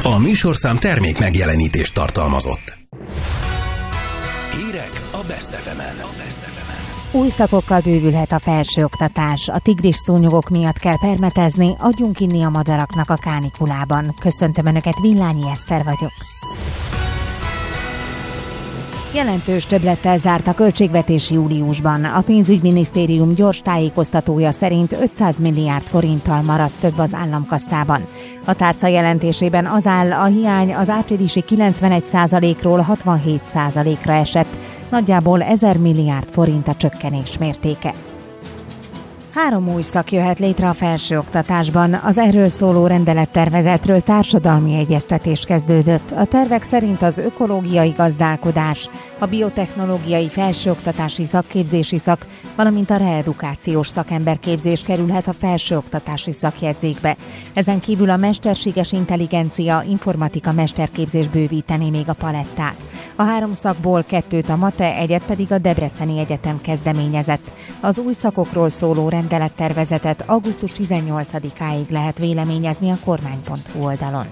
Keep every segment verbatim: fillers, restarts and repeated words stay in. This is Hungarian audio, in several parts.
A műsorszám termék megjelenítést tartalmazott. Hírek a Best ef emen. Új szakokkal bővülhet a felsőoktatás. A tigris szúnyogok miatt kell permetezni, adjunk inni a madaraknak a kánikulában. Köszöntöm Önöket, Villányi Eszter vagyok. Jelentős többlettel zárt a költségvetés júliusban. A pénzügyminisztérium gyors tájékoztatója szerint ötszáz milliárd forinttal maradt több az államkasszában. A tárca jelentésében az áll, a hiány az áprilisi kilencvenegy százalékról hatvanhét százalékra esett, nagyjából ezer milliárd forint a csökkenés mértéke. Három új szak jöhet létre a felsőoktatásban. Az erről szóló rendelettervezetről társadalmi egyeztetés kezdődött. A tervek szerint az ökológiai gazdálkodás, a biotechnológiai felsőoktatási szakképzési szak, valamint a reedukációs szakemberképzés kerülhet a felsőoktatási szakjegyzékbe. Ezen kívül a mesterséges intelligencia, informatika mesterképzés bővíteni még a palettát. A három szakból kettőt a MATE, egyet pedig a Debreceni Egyetem kezdeményezett. Az új szakokról szóló rendelettervezetet augusztus tizennyolcadikáig lehet véleményezni a kormány pont hu oldalon.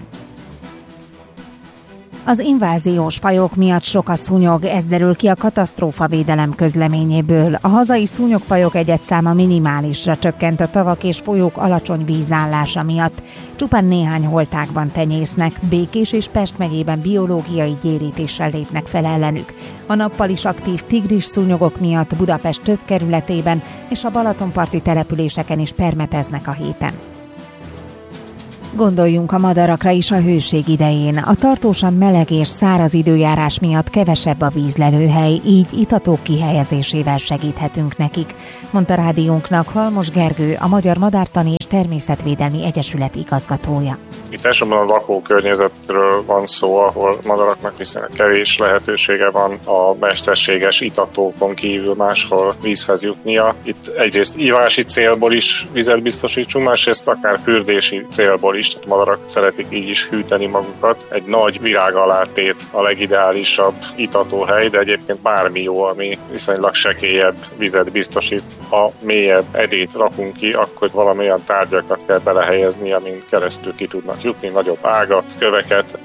Az inváziós fajok miatt sok a szúnyog, ez derül ki a katasztrófavédelem közleményéből. A hazai szúnyogfajok egyedszáma minimálisra csökkent a tavak és folyók alacsony vízállása miatt. Csupán néhány holtákban tenyésznek, Békés és Pest megyében biológiai gyérítéssel lépnek fel ellenük. A nappal is aktív tigris szúnyogok miatt Budapest több kerületében és a balatonparti településeken is permeteznek a héten. Gondoljunk a madarakra is a hőség idején. A tartósan meleg és száraz időjárás miatt kevesebb a vízlelőhely, így itatók kihelyezésével segíthetünk nekik, mondta rádiónknak Halmos Gergő, a Magyar Madártani és Természetvédelmi Egyesület igazgatója. Itt elsősorban a lakókörnyezetről van szó, ahol madaraknak viszonylag kevés lehetősége van a mesterséges itatókon kívül máshol vízhez jutnia. Itt egyrészt ívási célból is vizet biztosítsunk, másrészt akár fürdési célból is, tehát madarak szeretik így is hűteni magukat. Egy nagy virág alátét a legideálisabb itatóhely, de egyébként bármi jó, ami viszonylag sekélyebb vizet biztosít. Ha mélyebb edényt rakunk ki, akkor valamilyen tárgyakat kell belehelyezni, amin keresztül ki tudnak jutni, nagyobb ágat, köveket.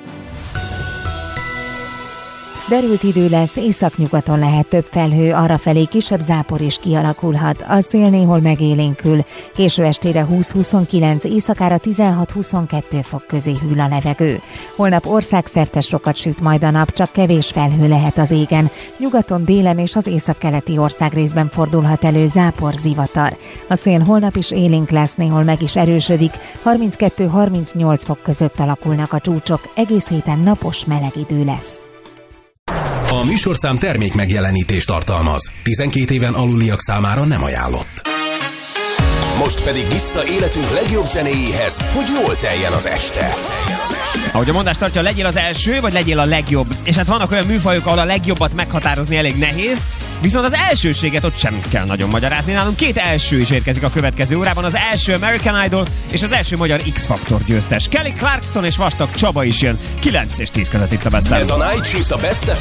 Derült idő lesz, északnyugaton lehet több felhő, arrafelé kisebb zápor is kialakulhat. A szél néhol megélénkül. Késő estére húsz-huszonkilenc, éjszakára tizenhat-huszonkettő fok közé hűl a levegő. Holnap országszerte sokat süt majd a nap, csak kevés felhő lehet az égen. Nyugaton, délen és az északkeleti országrészben fordulhat elő zápor, zivatar. A szél holnap is élénk lesz, néhol meg is erősödik. harminckettő-harmincnyolc fok között alakulnak a csúcsok. Egész héten napos, meleg idő lesz. A műsorszám termék megjelenítést tartalmaz. tizenkét éven aluliak számára nem ajánlott. Most pedig vissza életünk legjobb zenéjéhez, hogy jól teljen az este. Ahogy a mondás tartja, legyél az első, vagy legyél a legjobb. És hát vannak olyan műfajok, ahol a legjobbat meghatározni elég nehéz, viszont az elsőséget ott sem kell nagyon magyarázni. Nálunk két első is érkezik a következő órában. Az első American Idol és az első magyar X-Factor győztes. Kelly Clarkson és Vastag Csaba is jön. kilenc és tíz között itt a Best. Ez a Night Shift a Best